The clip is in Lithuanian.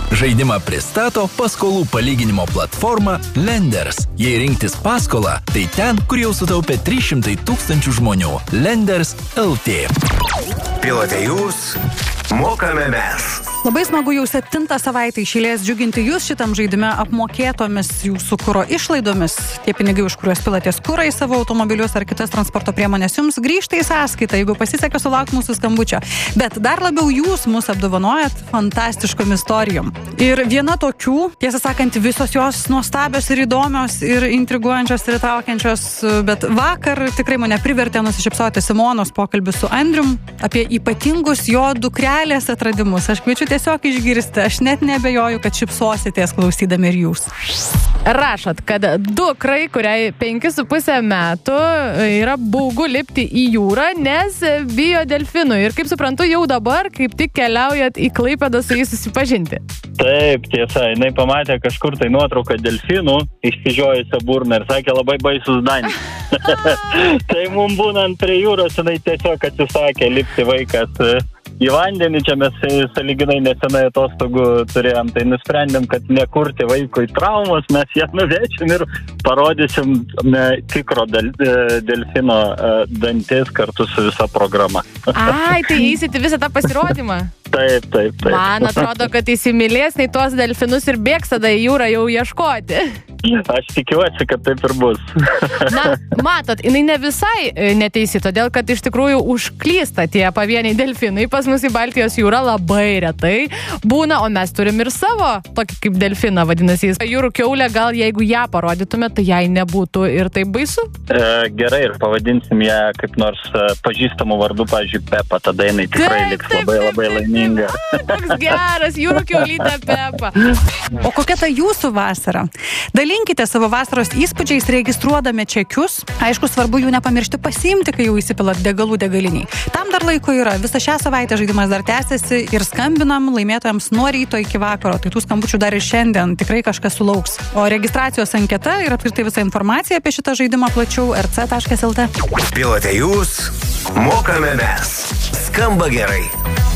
Žaidimą pristato paskolų palyginimo platforma Lenders. Jei rinktis paskolą, tai ten, kur jau sutaupė 300 000 žmonių. Lenders LT. Pilote jūs, mokame mes. Labai smagu jau 7 savaitę iš eilės džiuginti jūs šitam žaidime apmokėtomis jūsų kuro išlaidomis. Tie pinigai, už kuriuos pilatės kurą į savo automobilius ar kitas transporto priemonės, jums grįžta į sąskaitą, jeigu pasisekė sulaukti mūsų skambučio. Bet dar labiau jūs mus apdovanojat fantastiškom istorijom. Ir viena tokių, tiesą sakant, visos jos nuostabios ir įdomios ir intriguojančios ir įtraukiančios, bet vakar tikrai mane privertė nusišypsoti Simonos pokalbis su Andrium apie ypatingus jo dukrelės atradimus. Aš kviečiu tiesiog išgirsti, aš net nebejoju, kad šypsositės klausydami ir jūs. Rašot, kad dukrai, kuriai 5,5 metų, yra baugu lipti į jūrą, nes bijo delfinų. Ir kaip suprantu, jau dabar kaip tik keliaujat į Klaipėdą su jais susipažinti. Taip, tiesa, jinai pamatė kažkur tai nuotrauką delfinų išsižiojusią burną ir sakė labai baisus dantis. Tai mums būnant prie jūros, jinai tiesiog atsisakė lipti vaikas į vandenį. Čia mes sąlyginai nesenai atostogų turėjom, tai nusprendėm, kad nekurti vaikui traumos, mes ją nuvešim ir parodysim tikro delfino dantis kartu su visa programa. Ai, tai eisite visą tą pasirodymą? Taip. Man atrodo, kad įsimylės nei tuos delfinus ir bėgs tada į jūrą jau ieškoti. Aš tikiuosi, kad taip ir bus. Na, matot, jinai ne visai neteisi, todėl kad iš tikrųjų užklysta tie pavieniai delfinai. Pas mus į Baltijos jūrą labai retai būna, o mes turim ir savo tokį kaip delfiną, vadinasi. Jūrų kiaulė, gal jeigu ją parodytume, tai jai nebūtų ir taip baisu? Gerai, ir pavadinsim ją kaip nors pažįstamų vardų, pavyzdžiui, Pepa, tada jinai tikrai liks labai laiminga. Toks geras, jūrų kiaulytė Pepa. O kokia ta jūsų vasara? Dalinkite savo vasaros įspūdžiais registruodami čekius. Aišku, svarbu jų nepamiršti pasiimti, kai jau įsipilat degalų degaliniai. Tam dar laiko yra. Visą šią savaitę žaidimas dar tęsiasi ir skambinam laimėtojams nuo ryto iki vakaro. Tai tų skambučių dar ir šiandien tikrai kažkas sulauks. O registracijos anketa ir apskritai visa informacija apie šitą žaidimą plačiau rc.lt. Pilote jūs, mokame mes. Skamba gerai.